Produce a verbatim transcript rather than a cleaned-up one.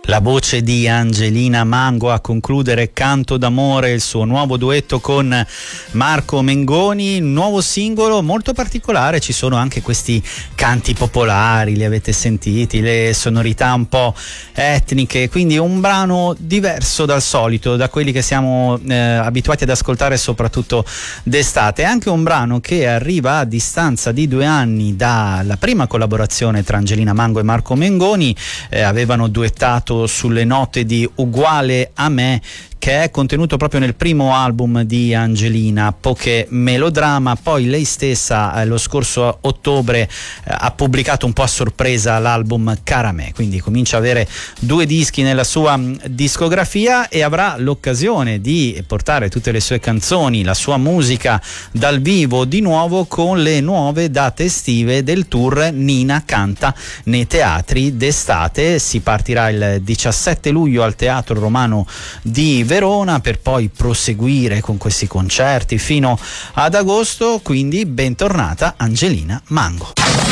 La voce di Angelina Mango a concludere Canto d'amore, il suo nuovo duetto con Marco Mengoni, nuovo singolo molto particolare. Ci sono anche questi canti popolari, li avete sentiti, le sonorità un po' etniche, quindi un brano diverso dal solito, da quelli che siamo eh, abituati ad ascoltare soprattutto d'estate. È anche un brano che arriva a distanza di due anni dalla prima collaborazione tra Angelina Mango e Marco Mengoni. Eh, avevano duettato sulle note di Uguale a me, che è contenuto proprio nel primo album di Angelina, Poche Melodrama. Poi lei stessa eh, lo scorso ottobre eh, ha pubblicato un po' a sorpresa l'album Cara me, quindi comincia a avere due dischi nella sua mh, discografia, e avrà l'occasione di portare tutte le sue canzoni, la sua musica dal vivo di nuovo con le nuove date estive del tour Nina Canta nei teatri d'estate. Si partirà il diciassette luglio al Teatro Romano di Verona per poi proseguire con questi concerti fino ad agosto, quindi bentornata Angelina Mango.